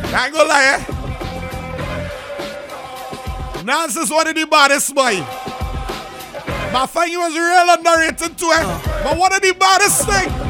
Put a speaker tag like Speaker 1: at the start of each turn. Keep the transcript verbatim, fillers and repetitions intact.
Speaker 1: I ain't gonna lie, eh? Nonsense one of the baddest, boy. But I find you was real underrated too, eh? But one of the baddest thing.